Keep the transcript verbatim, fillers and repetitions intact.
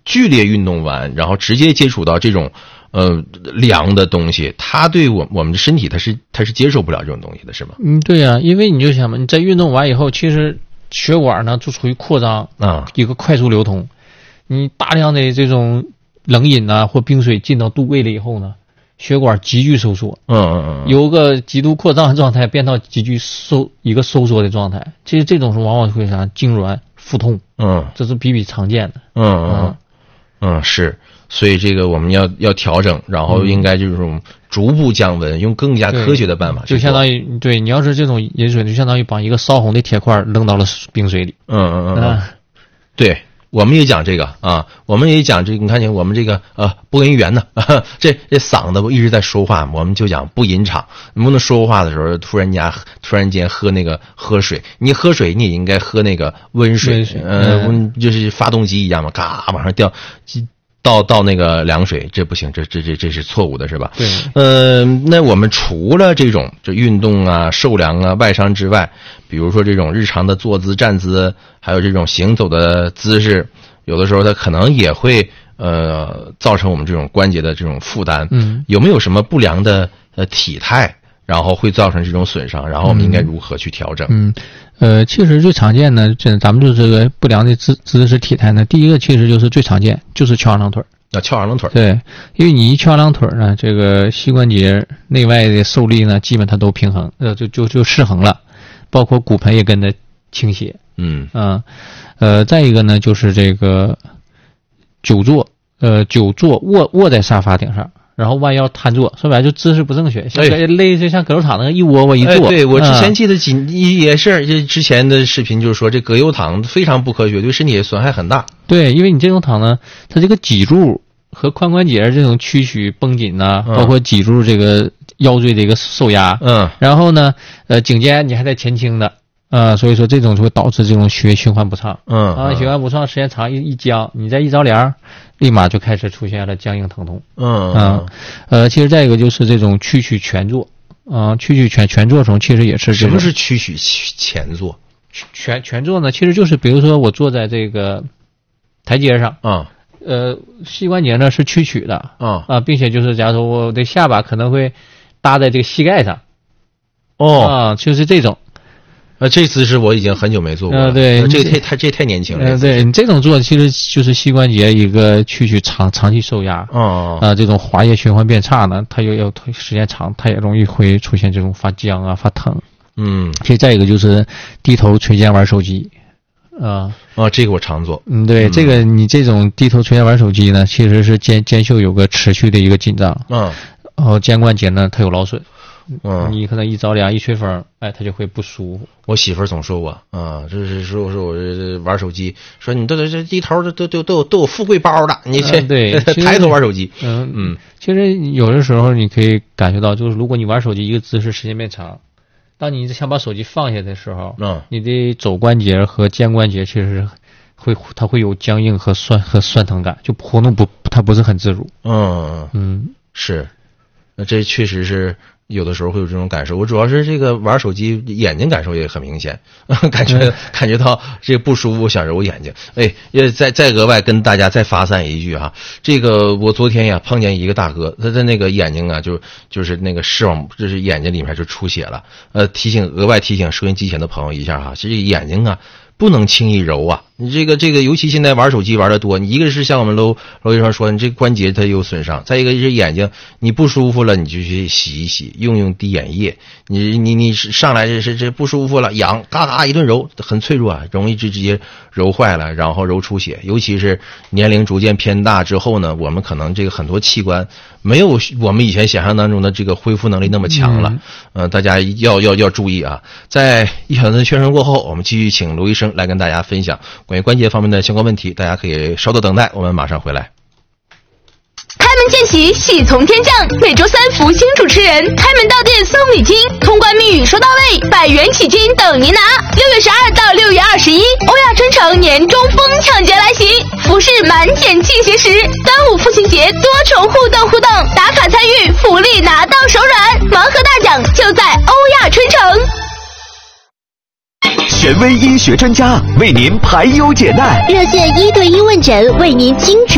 剧烈运动完，然后直接接触到这种呃凉的东西，他对我我们的身体他是他是接受不了这种东西的，是吗？ 嗯，对呀、啊，因为你就想嘛，你在运动完以后，其实血管呢就处于扩张啊， 一个快速流通，你大量的这种冷饮啊或冰水进到肚胃了以后呢，血管急剧收缩， 嗯嗯嗯， 由个极度扩张的状态变到急剧收一个收缩的状态，其实这种是往往会啥痉挛、腹痛， 嗯， 这是比比常见的， 嗯嗯嗯，嗯是。所以这个我们要要调整，然后应该这种逐步降温，用更加科学的办法， 就相当于对你要是这种饮水，就相当于把一个烧红的铁块扔到了冰水里。 嗯嗯嗯嗯，对，我们也讲这个啊，我们也讲这个，你看见我们这个呃播音员呢，啊、这这嗓子一直在说话，我们就讲不吟唱，你不能说话的时候突然间突然间喝那个喝水，你喝水你也应该喝那个温水，呃，温就是发动机一样嘛，嘎往上掉。到到那个凉水，这不行，这这这这是错误的，是吧？ 对。 呃，那我们除了这种这运动啊、受凉啊、外伤之外，比如说这种日常的坐姿、站姿，还有这种行走的姿势，有的时候它可能也会呃造成我们这种关节的这种负担。 嗯。 有没有什么不良的呃体态，然后会造成这种损伤？然后我们应该如何去调整？ 嗯。呃，其实最常见的，这咱们就这个不良的姿姿势体态呢，第一个其实就是最常见，就是翘二郎腿。 啊，翘二郎腿。 对，因为你一翘二郎腿呢，这个膝关节内外的受力呢，基本它都平衡，呃，就就就失衡了，包括骨盆也跟着倾斜。 嗯啊，呃，再一个呢，就是这个久坐，呃，久坐卧卧在沙发顶上。然后弯腰瘫坐，说白了就姿势不正确，像类似像葛优躺那个一窝窝一坐。 哎、对，我之前记得几、嗯、也是，这之前的视频就是说这葛优躺非常不科学，对身体损害很大。 对，因为你这种躺呢，它这个脊柱和髋关节这种屈曲绷紧呐、啊嗯，包括脊柱这个腰椎的一个受压， 嗯， 然后呢，呃，颈肩你还在前倾的，啊、呃，所以说这种就会导致这种血液循环不畅， 嗯啊，血管不畅时间长一一僵，你再一着凉。立马就开始出现了僵硬疼痛。 嗯啊，呃，其实再一个就是这种屈曲全坐啊，屈曲全全坐中其实也是、这个。 什么是屈曲前坐？ 全全坐呢，其实就是比如说我坐在这个台阶上啊， 呃，膝关节呢是屈曲的啊啊，并且就是假如说我的下巴可能会搭在这个膝盖上。 哦啊，就是这种。 呃，这姿势我已经很久没做过了。 呃，对， 这太太这太年轻了。 呃，对你这种做其实就是膝关节一个屈曲长长期受压。 哦。 啊、呃，这种滑液循环变差呢，它又要时间长，它也容易会出现这种发僵啊、发疼。 嗯。 其实再一个就是低头垂肩玩手机。啊、 呃、啊，这个我常做。 嗯，对，嗯、这个你这种低头垂肩玩手机呢，其实是肩肩袖有个持续的一个紧张。 嗯。 然后肩关节呢，它有劳损。 嗯， 你可能一着凉一吹风，哎，他就会不舒服。 我媳妇儿总说我啊，就是说说我这玩手机，说你都得这低头都都都都有都有富贵包的，你这、 嗯、对抬头玩手机。 嗯嗯，其实有的时候你可以感觉到，就是如果你玩手机一个姿势时间变长，当你想把手机放下的时候， 嗯， 你的肘关节和肩关节其实是会它会有僵硬和酸和酸疼感，就活动不它不是很自如。 嗯嗯， 是，那这确实是。有的时候会有这种感受，我主要是这个玩手机，眼睛感受也很明显，感觉、嗯、感觉到这个不舒服，想揉眼睛。哎，也再再额外跟大家再发散一句哈，这个我昨天呀碰见一个大哥，他的那个眼睛啊，就就是那个视网，就是眼睛里面就出血了。呃，提醒额外提醒收音机前的朋友一下哈，这个眼睛啊不能轻易揉啊。你这个这个，尤其现在玩手机玩的多，你一个是像我们楼楼医生说，你这个关节它有损伤；再一个是眼睛你不舒服了，你就去洗一洗，用用滴眼液。你你你上来这是这不舒服了，痒，嘎嘎一顿揉，很脆弱啊，容易就直接揉坏了，然后揉出血。尤其是年龄逐渐偏大之后呢，我们可能这个很多器官没有我们以前想象当中的这个恢复能力那么强了。嗯、呃，大家要要要注意啊！在一小段的宣传过后，我们继续请卢医生来跟大家分享关于关节方面的相关问题，大家可以稍作等待，我们马上回来。 开门见喜，喜从天降。每周三福星主持人开门到店送礼金，通关密语收到位，百元起金等您拿。六月十二到六月二十一，欧亚春城年中疯抢节来袭，服饰满减季节时，端午父亲节多重互动互动，打卡参与，福利拿到手软，盲盒大奖就在欧亚春城。 权威医学专家为您排忧解难， 热线一对一问诊为您精准